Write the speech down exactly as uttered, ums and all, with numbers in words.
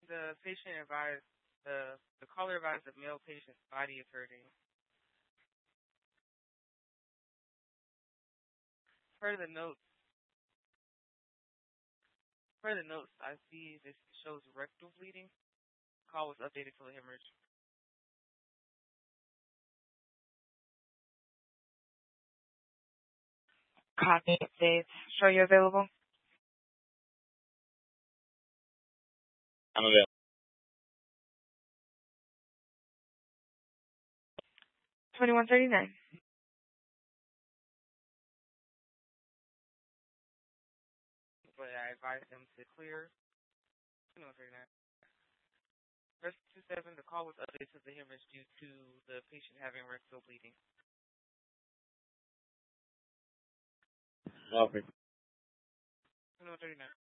the patient advised the the caller advised the male patient's body is hurting. Per the notes, per the notes, I see this shows rectal bleeding. Call was updated to the hemorrhage. Copy updates. Show you available. I'm available. Twenty-one thirty-nine. But I advised them to clear. Twenty-one thirty-nine. Verse two seven. The call was updated to the hemorrhage due to the patient having rectal bleeding. Okay. Twenty-one thirty-nine.